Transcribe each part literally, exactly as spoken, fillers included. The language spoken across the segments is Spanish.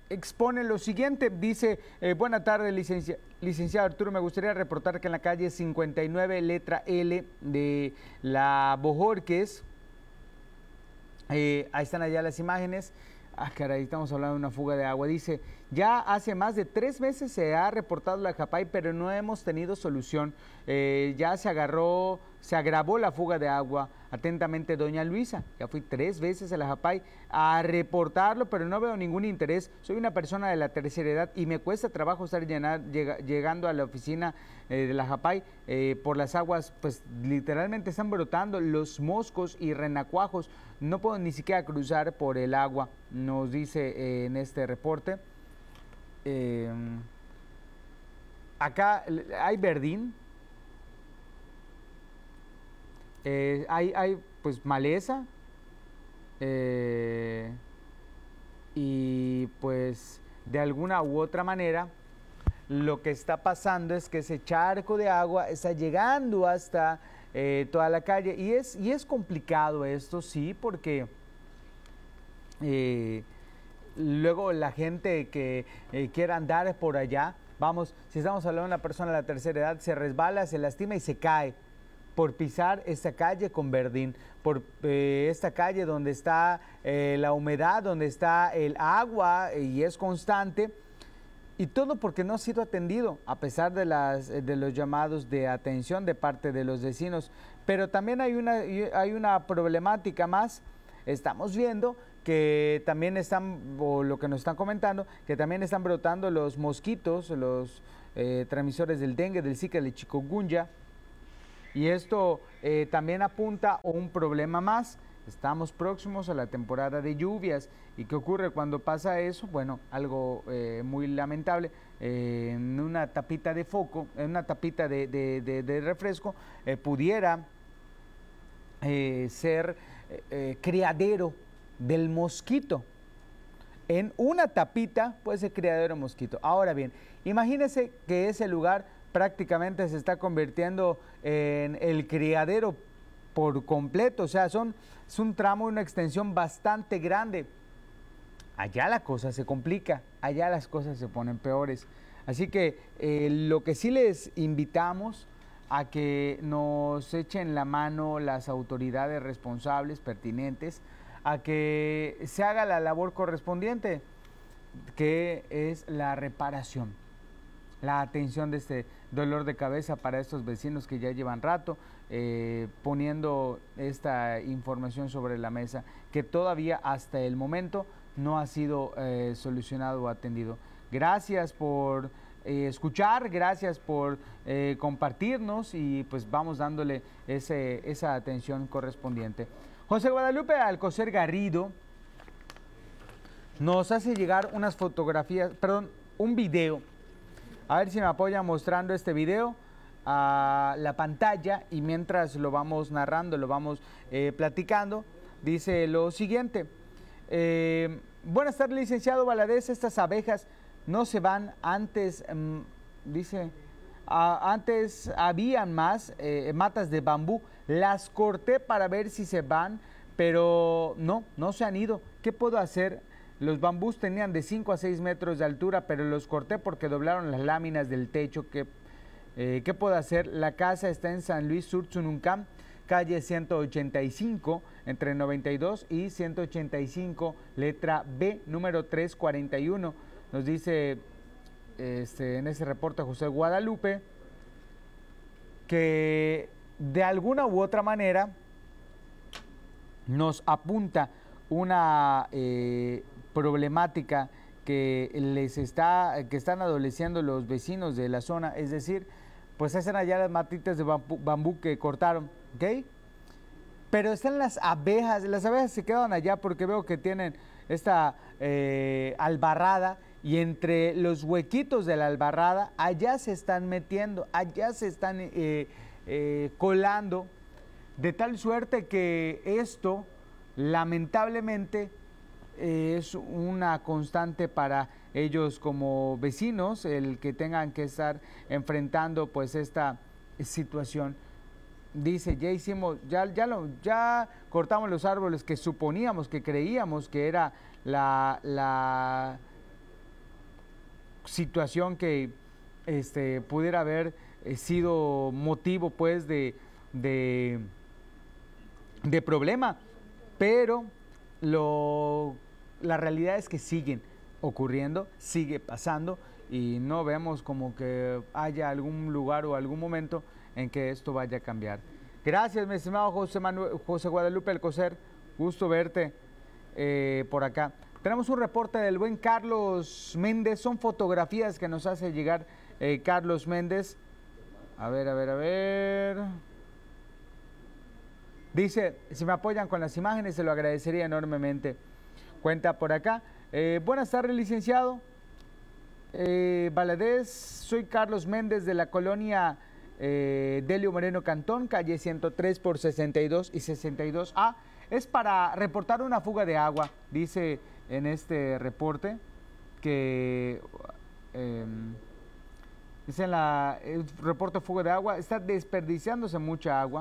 expone lo siguiente, dice, eh, buena tarde, licencia, licenciado Arturo, me gustaría reportar que en la calle cincuenta y nueve, letra L, de la Bojorques, eh, ahí están allá las imágenes. Ah, caray, estamos hablando de una fuga de agua. Dice, ya hace más de tres meses se ha reportado la Japay, pero no hemos tenido solución. Eh, ya se agarró, se agravó la fuga de agua. Atentamente, doña Luisa. Ya fui tres veces a la Japay a reportarlo, pero no veo ningún interés. Soy una persona de la tercera edad y me cuesta trabajo estar llenar, llega, llegando a la oficina eh, de la Japay eh, por las aguas, pues literalmente están brotando los moscos y renacuajos. No puedo ni siquiera cruzar por el agua, nos dice eh, en este reporte. Eh, acá hay verdín, eh, hay, hay pues maleza eh, y pues de alguna u otra manera lo que está pasando es que ese charco de agua está llegando hasta eh, toda la calle y es, y es complicado esto, sí, porque eh, luego la gente que eh, quiera andar por allá, vamos, si estamos hablando de una persona de la tercera edad, se resbala, se lastima y se cae por pisar esta calle con verdín, por eh, esta calle donde está eh, la humedad, donde está el agua y es constante. Y todo porque no ha sido atendido, a pesar de, las, de los llamados de atención de parte de los vecinos. Pero también hay una, hay una problemática más. Estamos viendo que también están, o lo que nos están comentando, que también están brotando los mosquitos, los eh, transmisores del dengue, del zika, del chikungunya. Y esto eh, también apunta a un problema más. Estamos próximos a la temporada de lluvias. ¿Y qué ocurre cuando pasa eso? Bueno, algo eh, muy lamentable. Eh, en una tapita de foco, en una tapita de, de, de, de refresco, eh, pudiera eh, ser eh, criadero del mosquito. En una tapita puede ser criadero de mosquito. Ahora bien, imagínense que ese lugar prácticamente se está convirtiendo en el criadero por completo, o sea, son, es un tramo, una extensión bastante grande. Allá la cosa se complica, allá las cosas se ponen peores. Así que eh, lo que sí les invitamos a que nos echen la mano las autoridades responsables, pertinentes, a que se haga la labor correspondiente, que es la reparación, la atención de este dolor de cabeza para estos vecinos que ya llevan rato eh, poniendo esta información sobre la mesa, que todavía hasta el momento no ha sido eh, solucionado o atendido. Gracias por eh, escuchar, gracias por eh, compartirnos y pues vamos dándole ese, esa atención correspondiente. José Guadalupe Alcocer Garrido nos hace llegar unas fotografías, perdón, un video. A ver si me apoya mostrando este video a la pantalla y mientras lo vamos narrando, lo vamos eh, platicando, dice lo siguiente. Eh, buenas tardes, licenciado Valadez, estas abejas no se van antes, mmm, dice, a, antes habían más eh, matas de bambú, las corté para ver si se van, pero no, no se han ido. ¿Qué puedo hacer? Los bambús tenían de cinco a seis metros de altura, pero los corté porque doblaron las láminas del techo. ¿Qué, eh, ¿qué puedo hacer? La casa está en San Luis Sur, Tzununcam, calle ciento ochenta y cinco, entre noventa y dos y ciento ochenta y cinco, letra B, número trescientos cuarenta y uno. Nos dice este, en ese reporte José Guadalupe que de alguna u otra manera nos apunta una eh, problemática que les está, que están adoleciendo los vecinos de la zona, es decir, pues hacen allá las matitas de bambú, bambú que cortaron, ¿ok? Pero están las abejas, las abejas se quedan allá porque veo que tienen esta eh, albarrada y entre los huequitos de la albarrada, allá se están metiendo, allá se están eh, eh, colando, de tal suerte que esto lamentablemente es una constante para ellos como vecinos, el que tengan que estar enfrentando pues esta situación. Dice, ya hicimos, ya, ya, lo, ya cortamos los árboles que suponíamos, que creíamos que era la, la, situación que este, pudiera haber eh, sido motivo pues de, de, de problema, pero lo, la realidad es que siguen ocurriendo, sigue pasando y no vemos como que haya algún lugar o algún momento en que esto vaya a cambiar. Gracias, mi estimado José, Manuel, José Guadalupe Alcocer, gusto verte eh, por acá. Tenemos un reporte del buen Carlos Méndez, son fotografías que nos hace llegar eh, Carlos Méndez. A ver, a ver, a ver. Dice, si me apoyan con las imágenes, se lo agradecería enormemente. Cuenta por acá. Eh, buenas tardes, licenciado. Eh, Valadez, soy Carlos Méndez de la colonia eh, Delio Moreno Cantón, calle ciento tres por sesenta y dos y sesenta y dos A. Es para reportar una fuga de agua, dice en este reporte, que eh, dice en la, el reporte de fuga de agua, está desperdiciándose mucha agua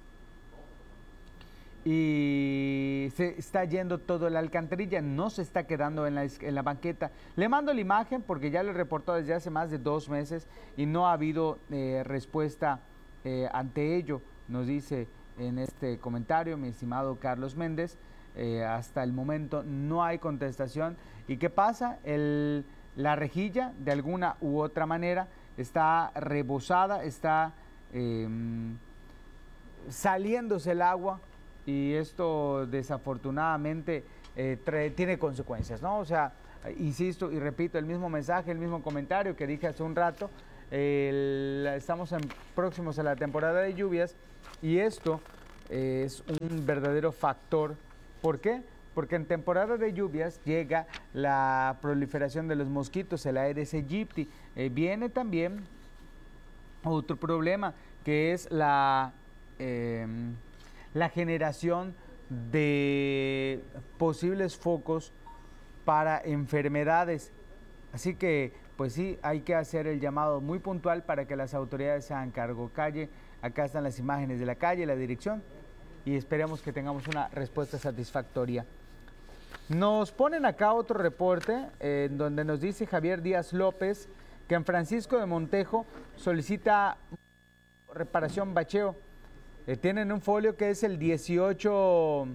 y se está yendo todo la alcantarilla, no se está quedando en la, en la banqueta. Le mando la imagen porque ya le reportó desde hace más de dos meses y no ha habido eh, respuesta eh, ante ello, nos dice en este comentario mi estimado Carlos Méndez. Eh, hasta el momento no hay contestación. ¿Y qué pasa? El, la rejilla de alguna u otra manera está rebosada, está eh, saliéndose el agua y esto desafortunadamente eh, trae, tiene consecuencias, ¿no? O sea, insisto y repito el mismo mensaje, el mismo comentario que dije hace un rato. El, estamos en, próximos a la temporada de lluvias y esto eh, es un verdadero factor. ¿Por qué? Porque en temporada de lluvias llega la proliferación de los mosquitos, el Aedes aegypti. Eh, viene también otro problema, que es la, eh, la generación de posibles focos para enfermedades. Así que, pues sí, hay que hacer el llamado muy puntual para que las autoridades se hagan cargo. Calle, acá están las imágenes de la calle, la dirección, y esperemos que tengamos una respuesta satisfactoria. Nos ponen acá otro reporte eh, en donde nos dice Javier Díaz López que en Francisco de Montejo solicita reparación bacheo. Eh, tienen un folio que es el dieciocho,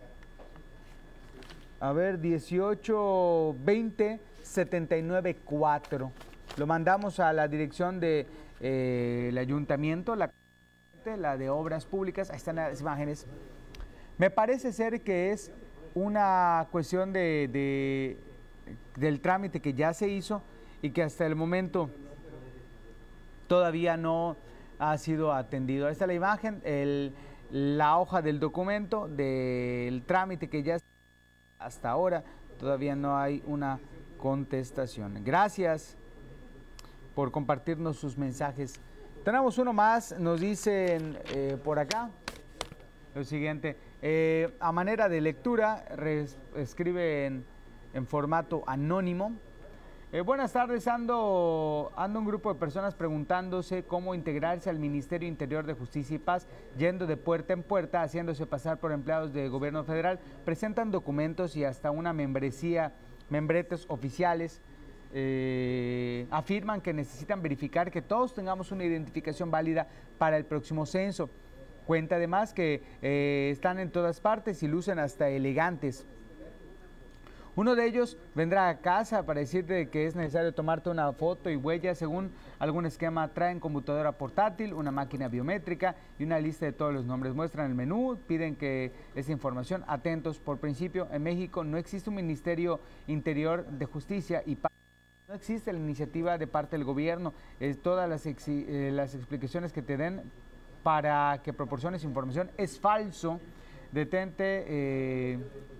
a ver, dieciocho veinte setenta y nueve cuatro. Lo mandamos a la dirección del de, eh, ayuntamiento, la la de obras públicas, ahí están las imágenes. Me parece ser que es una cuestión de, de, del trámite que ya se hizo y que hasta el momento todavía no ha sido atendido. Ahí está la imagen, el, la hoja del documento del trámite que ya hasta ahora todavía no hay una contestación. Gracias por compartirnos sus mensajes. Tenemos uno más, nos dicen eh, por acá lo siguiente, eh, a manera de lectura, res, escribe en, en formato anónimo. Eh, buenas tardes, ando, ando un grupo de personas preguntándose cómo integrarse al Ministerio Interior de Justicia y Paz, yendo de puerta en puerta, haciéndose pasar por empleados del gobierno federal, presentan documentos y hasta una membresía, membretes oficiales. Eh, afirman que necesitan verificar que todos tengamos una identificación válida para el próximo censo. Cuenta además que eh, están en todas partes y lucen hasta elegantes. Uno de ellos vendrá a casa para decirte que es necesario tomarte una foto y huella. Según algún esquema, traen computadora portátil, una máquina biométrica y una lista de todos los nombres. Muestran el menú, piden que esa información. Atentos, por principio, en México no existe un Ministerio Interior de Justicia y Paz. No existe la iniciativa de parte del gobierno. Eh, todas las, ex, eh, las explicaciones que te den para que proporciones información es falso. Detente. Eh,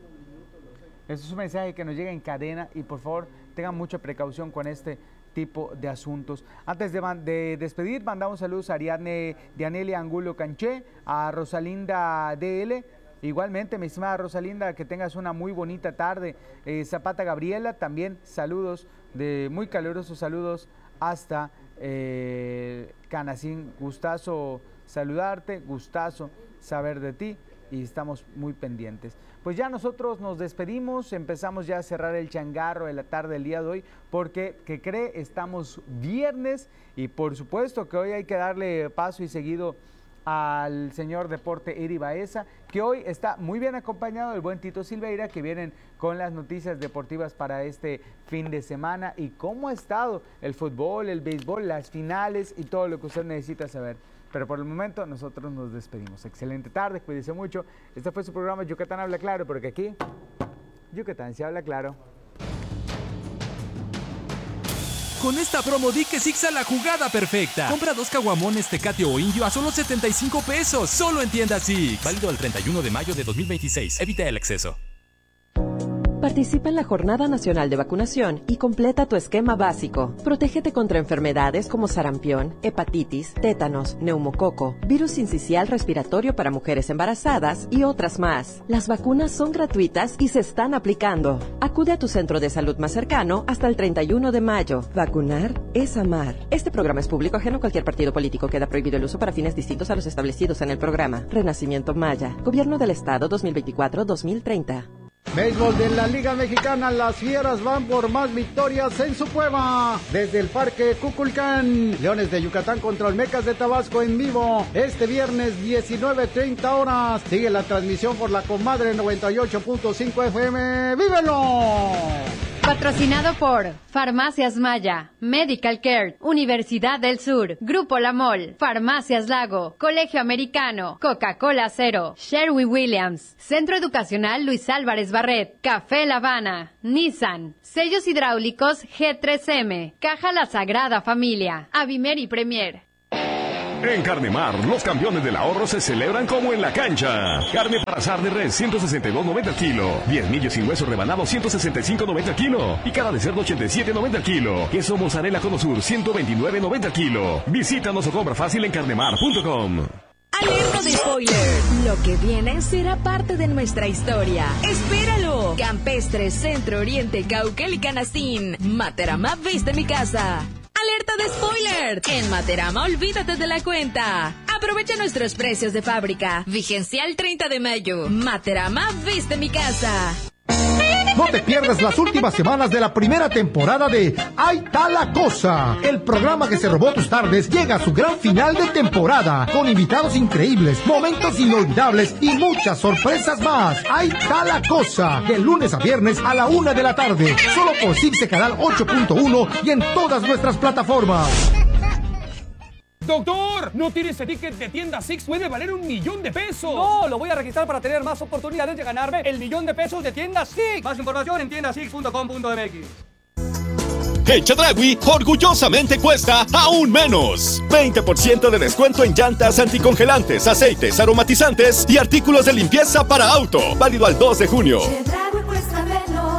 Este es un mensaje que nos llega en cadena y por favor tengan mucha precaución con este tipo de asuntos. Antes de, de despedir, mandamos saludos a Ariadne Dianelia Angulo Canché, a Rosalinda D L. Igualmente, mi estimada Rosalinda, que tengas una muy bonita tarde. Eh, Zapata Gabriela, también saludos, de muy calurosos saludos hasta eh, Canacín. Gustazo saludarte, gustazo saber de ti. y estamos muy pendientes. Pues ya nosotros nos despedimos, empezamos ya a cerrar el changarro de la tarde del día de hoy, porque, ¿qué cree? Estamos viernes y por supuesto que hoy hay que darle paso y seguido al señor Deporte Iri Baeza, que hoy está muy bien acompañado del buen Tito Silveira, que vienen con las noticias deportivas para este fin de semana y cómo ha estado el fútbol, el béisbol, las finales y todo lo que usted necesita saber. Pero por el momento nosotros nos despedimos. Excelente tarde, cuídense mucho. Este fue su programa Yucatán Habla Claro, porque aquí Yucatán se habla claro. Con esta promo di que Six a la jugada perfecta. Compra dos caguamones Tecate o Indio a solo setenta y cinco pesos. Solo en tienda Six. Válido el treinta y uno de mayo de dos mil veintiséis. Evita el exceso. Participa en la Jornada Nacional de Vacunación y completa tu esquema básico. Protégete contra enfermedades como sarampión, hepatitis, tétanos, neumococo, virus sincicial respiratorio para mujeres embarazadas y otras más. Las vacunas son gratuitas y se están aplicando. Acude a tu centro de salud más cercano hasta el treinta y uno de mayo. Vacunar es amar. Este programa es público ajeno a cualquier partido político. Queda prohibido el uso para fines distintos a los establecidos en el programa. Renacimiento Maya. Gobierno del Estado dos mil veinticuatro a dos mil treinta. Béisbol de la Liga Mexicana, las Fieras van por más victorias en su cueva. Desde el Parque Cuculcán, Leones de Yucatán contra Olmecas de Tabasco en vivo. Este viernes diecinueve treinta horas. Sigue la transmisión por la Comadre noventa y ocho punto cinco F M. ¡Vívelo! Patrocinado por Farmacias Maya, Medical Care, Universidad del Sur, Grupo La Mol, Farmacias Lago, Colegio Americano, Coca-Cola Cero, Sherwin-Williams, Centro Educacional Luis Álvarez Barret, Café La Habana, Nissan, Sellos Hidráulicos G tres M, Caja La Sagrada Familia, Avimer y Premier. En Carnemar, los campeones del ahorro se celebran como en la cancha. Carne para asar de res, ciento sesenta y dos noventa el kilo. diez millos sin hueso rebanado, ciento sesenta y cinco noventa el kilo. Y cara de cerdo, ochenta y siete noventa el kilo. Queso mozzarella Cono Sur, ciento veintinueve noventa el kilo. Visítanos o compra fácil en carnemar punto com. Alerta de spoiler. Lo que viene será parte de nuestra historia. ¡Espéralo! Campestre, Centro Oriente, Cauquel y Canastín. Materama viste mi casa. ¡Alerta de spoiler! En Materama, olvídate de la cuenta. Aprovecha nuestros precios de fábrica. Vigencia el treinta de mayo. Materama viste mi casa. No te pierdas las últimas semanas de la primera temporada de Ahí está la cosa. El programa que se robó tus tardes llega a su gran final de temporada, con invitados increíbles, momentos inolvidables y muchas sorpresas más. Ahí está la cosa. De lunes a viernes a la una de la tarde. Solo por Cipse Canal ocho punto uno y en todas nuestras plataformas. Doctor, no tiene ese ticket de tienda Six, puede valer un millón de pesos. No, lo voy a registrar para tener más oportunidades de ganarme el millón de pesos de tienda Six. Más información en tienda six punto com punto m x. En Chedraui, orgullosamente cuesta aún menos. veinte por ciento de descuento en llantas anticongelantes, aceites, aromatizantes y artículos de limpieza para auto. Válido al dos de junio. Chedraui cuesta menos.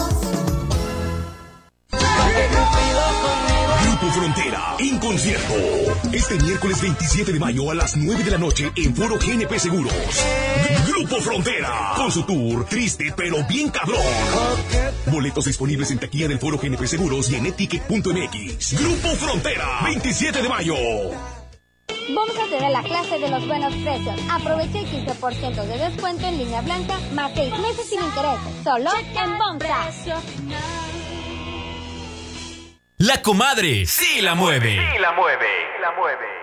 Grupo Frontera, en concierto. Este miércoles veintisiete de mayo a las nueve de la noche en Foro G N P Seguros. Grupo Frontera, con su tour Triste pero bien cabrón. Boletos disponibles en taquilla del Foro G N P Seguros y en eticket punto m x. Grupo Frontera, veintisiete de mayo. Vamos a tener la clase de los buenos precios. Aproveche el quince por ciento de descuento en línea blanca, más seis meses sin intereses. Solo en Bomsa. La comadre sí la mueve. Sí la mueve, la mueve.